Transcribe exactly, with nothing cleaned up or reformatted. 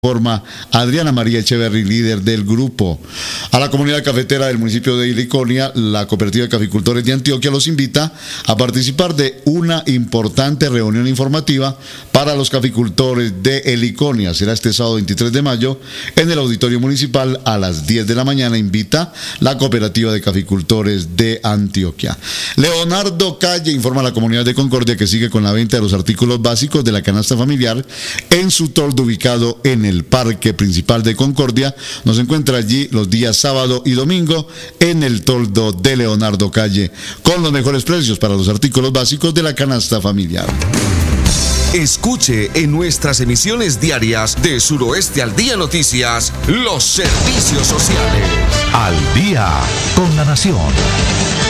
Forma Adriana María Echeverry, líder del grupo. A la comunidad cafetera del municipio de Heliconia, la Cooperativa de Caficultores de Antioquia los invita a participar de una importante reunión informativa para los caficultores de Heliconia. Será este sábado veintitrés de mayo en el Auditorio Municipal a las diez de la mañana. Invita la Cooperativa de Caficultores de Antioquia. Leonardo Calle informa a la comunidad de Concordia que sigue con la venta de los artículos básicos de la canasta familiar en su toldo ubicado en el el Parque Principal de Concordia. Nos encuentra allí los días sábado y domingo en el toldo de Leonardo Calle, con los mejores precios para los artículos básicos de la canasta familiar. Escuche en nuestras emisiones diarias de Suroeste al Día Noticias los servicios sociales. Al día con la nación.